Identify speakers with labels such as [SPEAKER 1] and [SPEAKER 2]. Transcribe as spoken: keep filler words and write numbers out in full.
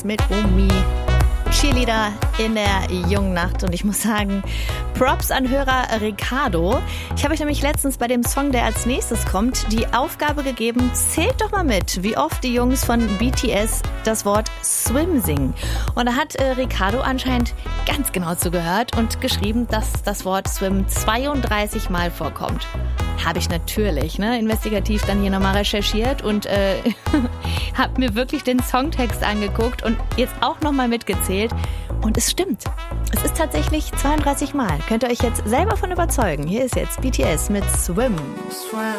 [SPEAKER 1] mit Omi. Cheerleader in der jungen Nacht und ich muss sagen, Props an Hörer Ricardo. Ich habe euch nämlich letztens bei dem Song, der als nächstes kommt, die Aufgabe gegeben, zählt doch mal mit, wie oft die Jungs von B T S das Wort Swim singen. Und da hat äh, Ricardo anscheinend ganz genau zugehört und geschrieben, dass das Wort Swim zweiunddreißig Mal vorkommt. Habe ich natürlich, ne, investigativ dann hier nochmal recherchiert und äh, habe mir wirklich den Songtext angeguckt und jetzt auch nochmal mitgezählt. Und es stimmt. Es ist tatsächlich zweiunddreißig Mal. Könnt ihr euch jetzt selber von überzeugen. Hier ist jetzt B T S mit Swim.
[SPEAKER 2] Swim.